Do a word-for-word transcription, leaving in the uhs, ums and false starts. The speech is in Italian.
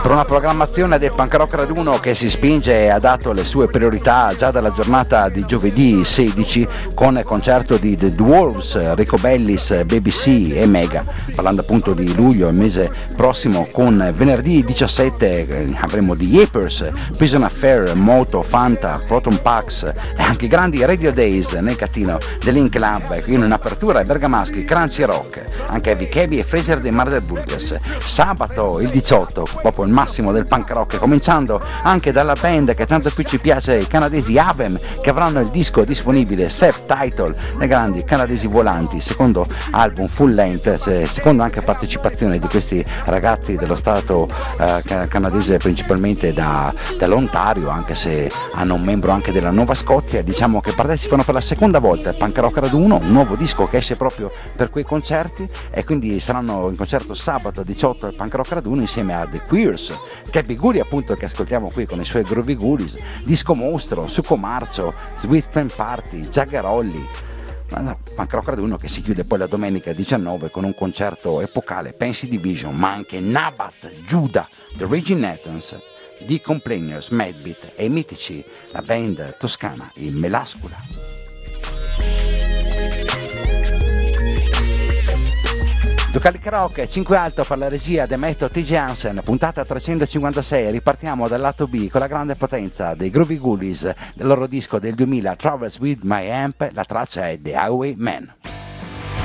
Per una programmazione del punk rock raduno che si spinge e ha dato le sue priorità già dalla giornata di giovedì sedici con il concerto di The Dwarves, Rico Bellis, B B C e Mega, parlando appunto di luglio, il mese prossimo, con venerdì diciassette eh, avremo The Yapers, Prison Affair, Moto, Fanta, Proton Pax e anche i grandi Radio Days nel catino dell'Ink Club, in un'apertura ai bergamaschi Crunchy Rock, anche Heavy Cabby e Fraser dei Murder Burgers. Sabato il diciotto, proprio il massimo del punk rock, cominciando anche dalla band che tanto più ci piace, i canadesi Avem, che avranno il disco disponibile self-title, le grandi canadesi volanti, secondo album full length, secondo anche partecipazione di questi ragazzi dello stato eh, canadese, principalmente da, dall'Ontario, anche se hanno un membro anche della Nuova Scozia. Diciamo che partecipano per la seconda volta al Punk Rock Raduno, un nuovo disco che esce proprio per quei concerti, e quindi saranno in concerto sabato diciotto al Punk Rock Raduno insieme a The Queers, Gabby Gully appunto, che ascoltiamo qui con i suoi Groovy Ghoulies, Disco Mostro, Succo Marcio, Sweet Pen Party, Jaggerolli. Punk Rock Raduno che si chiude poi la domenica diciannove con un concerto epocale, Pansy Division, ma anche Nabat, Judah, The Raging Nathans, The Complainers, Madbeat e i mitici, la band toscana, i Melascula. Locali Karaoke, cinque alto per la regia The Method T J Hansen, puntata trecentocinquantasei. Ripartiamo dal lato B con la grande potenza dei Groovy Ghoulies del loro disco del duemila Travels With My Amp. La traccia è The Highwayman.